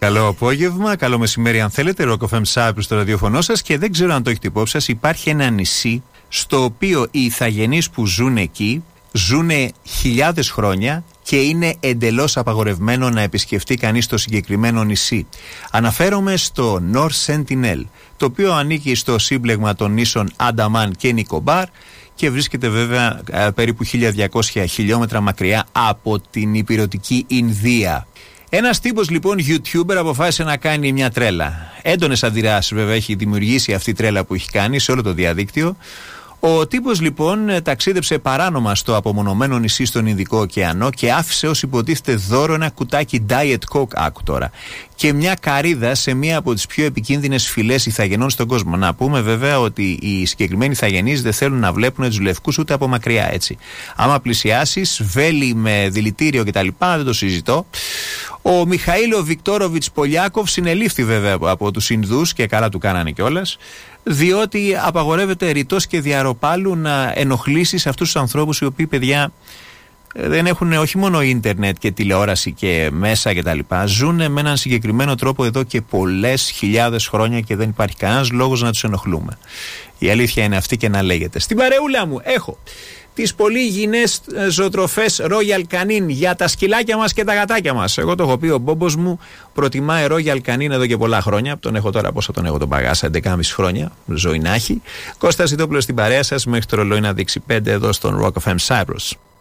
Καλό απόγευμα, καλό μεσημέρι αν θέλετε. Rock FM Cyprus στο ραδιοφωνό σας. Και δεν ξέρω αν το έχετε υπόψη σας, υπάρχει ένα νησί στο οποίο οι ηθαγενείς που ζουν εκεί ζουν χιλιάδες χρόνια και είναι εντελώς απαγορευμένο να επισκεφτεί κανείς το συγκεκριμένο νησί. Αναφέρομαι στο North Sentinel, το οποίο ανήκει στο σύμπλεγμα των νήσων Ανταμάν και Νικομπάρ και βρίσκεται βέβαια περίπου 1200 χιλιόμετρα μακριά από την ηπειρωτική Ινδία. Ένας τύπος λοιπόν YouTuber αποφάσισε να κάνει μια τρέλα. Έντονες αντιδράσεις βέβαια έχει δημιουργήσει αυτή η τρέλα που έχει κάνει σε όλο το διαδίκτυο. Ο τύπος λοιπόν ταξίδεψε παράνομα στο απομονωμένο νησί στον Ινδικό ωκεανό και άφησε ως υποτίθεται δώρο ένα κουτάκι Diet Coke, άκου τώρα, και μια καρύδα σε μία από τις πιο επικίνδυνες φυλές ηθαγενών στον κόσμο. Να πούμε βέβαια ότι οι συγκεκριμένοι ηθαγενείς δεν θέλουν να βλέπουν τους λευκούς ούτε από μακριά, έτσι. Άμα πλησιάσεις, βέλη με δηλητήριο κτλ. Δεν το συζητώ. Ο Μιχαήλο Βικτόροβιτς Πολιάκοφ συνελήφθη βέβαια από τους Ινδούς και καλά του κάνανε κιόλας, διότι απαγορεύεται ρητός και διαρροπάλου να ενοχλήσεις αυτούς τους ανθρώπους οι οποίοι, παιδιά, δεν έχουν όχι μόνο ίντερνετ και τηλεόραση και μέσα κτλ. Ζουν με έναν συγκεκριμένο τρόπο εδώ και πολλές χιλιάδες χρόνια και δεν υπάρχει κανένας λόγος να τους ενοχλούμε. Η αλήθεια είναι αυτή και να λέγεται. Στην παρεούλα μου έχω τις πολύ υγιεινές ζωοτροφές Royal Canin για τα σκυλάκια μας και τα γατάκια μας. Εγώ το έχω πει, ο Μπόμπος μου προτιμάει Royal Canin εδώ και πολλά χρόνια. Τον έχω τώρα, πόσο τον έχω τον παγάσα, 11,5 χρόνια, ζωή να έχει. Κώστας Ιδόπουλος στην παρέα σας, μέχρι το ρολόι να δείξει 5 εδώ στον Rock FM Cyprus.